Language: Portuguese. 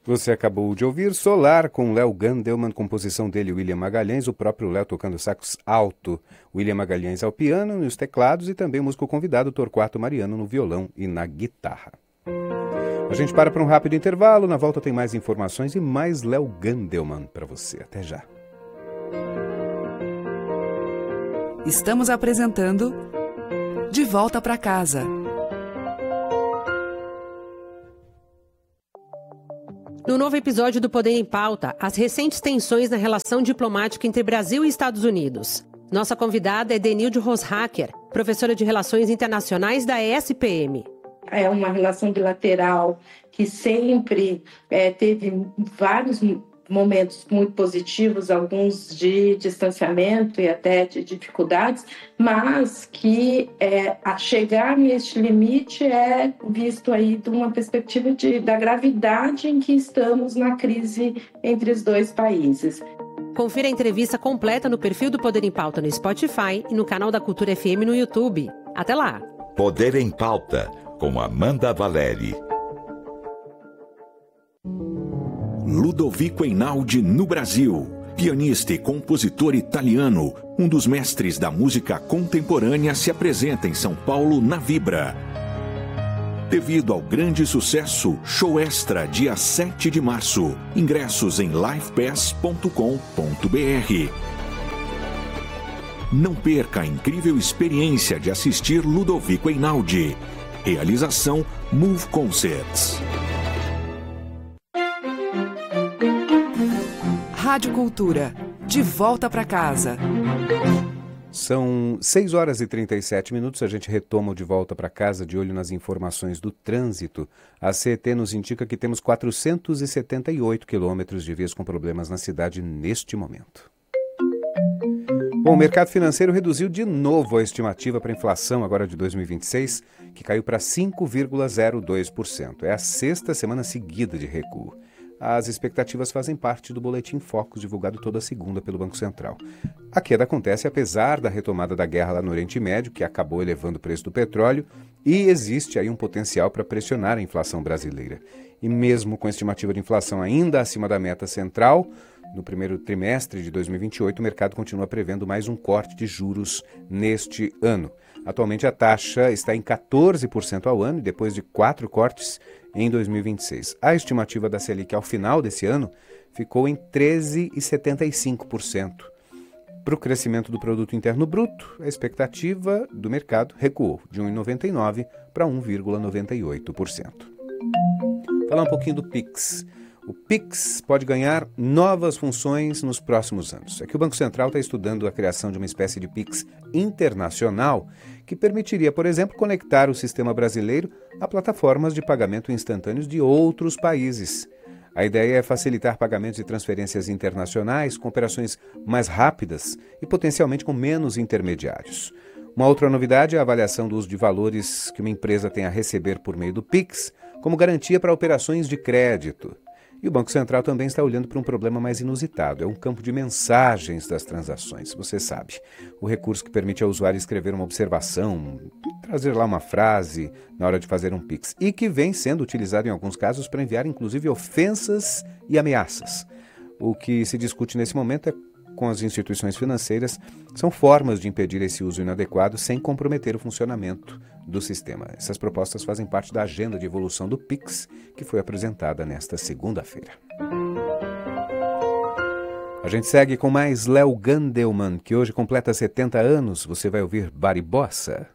Você acabou de ouvir Solar com Léo Gandelman, composição dele William Magalhães, o próprio Léo tocando sax alto, William Magalhães ao piano, nos teclados e também o músico convidado Torquato Mariano no violão e na guitarra. A gente para um rápido intervalo, na volta tem mais informações e mais Léo Gandelman para você. Até já. Estamos apresentando De Volta para Casa. No novo episódio do Poder em Pauta, as recentes tensões na relação diplomática entre Brasil e Estados Unidos. Nossa convidada é Denilde Roshacker, professora de Relações Internacionais da ESPM. É uma relação bilateral que sempre teve vários momentos muito positivos, alguns de distanciamento e até de dificuldades, mas que a chegar neste limite é visto aí de uma perspectiva da gravidade em que estamos na crise entre os dois países. Confira a entrevista completa no perfil do Poder em Pauta no Spotify e no canal da Cultura FM no YouTube. Até lá! Poder em Pauta, com Amanda Valeri. Ludovico Einaudi no Brasil. Pianista e compositor italiano, um dos mestres da música contemporânea, se apresenta em São Paulo na Vibra. Devido ao grande sucesso, show extra dia 7 de março. Ingressos em livepass.com.br. Não perca a incrível experiência de assistir Ludovico Einaudi. Realização Move Concerts. Rádio Cultura, de volta para casa. São 6 horas e 37 minutos, a gente retoma o De Volta para Casa de olho nas informações do trânsito. A CET nos indica que temos 478 quilômetros de vias com problemas na cidade neste momento. Bom, o mercado financeiro reduziu de novo a estimativa para a inflação agora de 2026, que caiu para 5,02%. É a sexta semana seguida de recuo. As expectativas fazem parte do Boletim Focus, divulgado toda segunda pelo Banco Central. A queda acontece apesar da retomada da guerra lá no Oriente Médio, que acabou elevando o preço do petróleo, e existe aí um potencial para pressionar a inflação brasileira. E mesmo com a estimativa de inflação ainda acima da meta central, no primeiro trimestre de 2028, o mercado continua prevendo mais um corte de juros neste ano. Atualmente a taxa está em 14% ao ano e depois de 4 cortes em 2026. A estimativa da Selic ao final desse ano ficou em 13,75%. Para o crescimento do produto interno bruto, a expectativa do mercado recuou de 1,99% para 1,98%. Falar um pouquinho do Pix. O Pix pode ganhar novas funções nos próximos anos. É que o Banco Central está estudando a criação de uma espécie de Pix internacional que permitiria, por exemplo, conectar o sistema brasileiro a plataformas de pagamento instantâneos de outros países. A ideia é facilitar pagamentos e transferências internacionais com operações mais rápidas e potencialmente com menos intermediários. Uma outra novidade é a avaliação do uso de valores que uma empresa tem a receber por meio do Pix como garantia para operações de crédito. E o Banco Central também está olhando para um problema mais inusitado. É um campo de mensagens das transações. Você sabe, o recurso que permite ao usuário escrever uma observação, trazer lá uma frase na hora de fazer um Pix. E que vem sendo utilizado em alguns casos para enviar inclusive ofensas e ameaças. O que se discute nesse momento é com as instituições financeiras são formas de impedir esse uso inadequado sem comprometer o funcionamento do sistema. Essas propostas fazem parte da agenda de evolução do Pix, que foi apresentada nesta segunda-feira. A gente segue com mais Léo Gandelman, que hoje completa 70 anos. Você vai ouvir Baribossa.